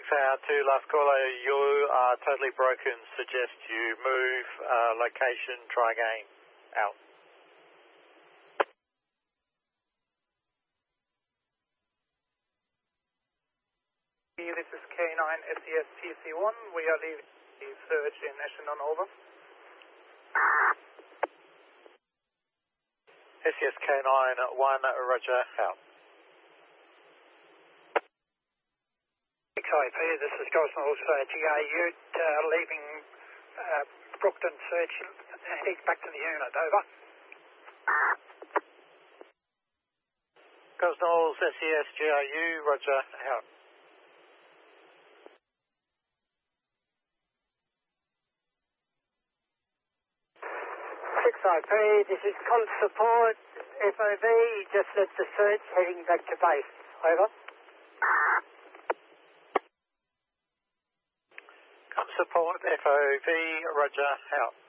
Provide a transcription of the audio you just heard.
6AR to last caller, you are totally broken. Suggest you move location, try again. Out. This is K9 SES TC1. We are leaving the search in Essendon, over. SES K9 1, roger, out. 6IP, this is Gosnells GAU, leaving Brookton search, heading back to the unit, over. Gosnells SES GAU, roger, out. 6IP, this is Con Support, FOV, just left the search, heading back to base, over. Support FOV, roger, out.